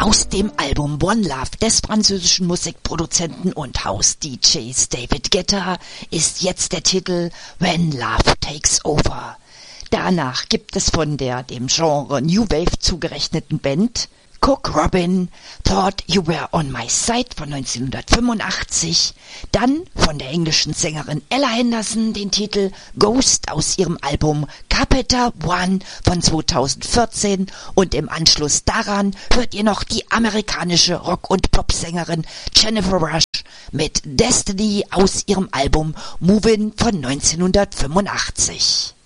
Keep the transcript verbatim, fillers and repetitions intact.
Aus dem Album One Love des französischen Musikproduzenten und House-D Js David Guetta ist jetzt der Titel When Love Takes Over. Danach gibt es von der dem Genre New Wave zugerechneten Band Cook Robin Thought You Were On My Side von neunzehnhundertfünfundachtzig, dann von der englischen Sängerin Ella Henderson den Titel Ghost aus ihrem Album Capita One von zweitausendvierzehn und im Anschluss daran hört ihr noch die amerikanische Rock- und Popsängerin Jennifer Rush mit Destiny aus ihrem Album Movin' von neunzehnhundertfünfundachtzig.